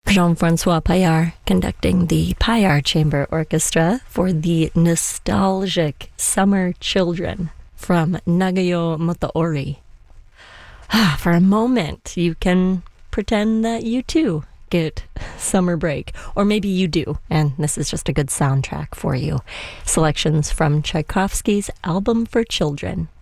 Jean-Francois Paillard conducting the Paillard Chamber Orchestra for the nostalgic Summer Children from Nagayo Motoori. For a moment, you can pretend that you too get summer break, or maybe you do, and this is just a good soundtrack for you. Selections from Tchaikovsky's Album for Children.